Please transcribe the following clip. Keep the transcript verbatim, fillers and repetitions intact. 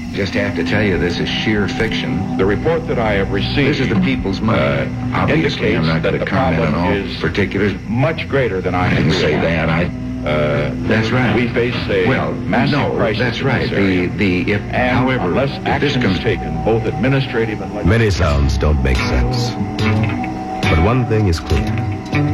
Just have to tell you, this is sheer fiction. The report that I have received... This is the people's money. Uh, Obviously, I'm not that going the to comment on problem all is particulars. much greater than I I can didn't say that. I... Uh, that's right. We face a well, massive no, crisis. that's right. In this area. The the if and however, unless if action this comes is taken, both administrative and legislative... Many sounds don't make sense. But one thing is clear.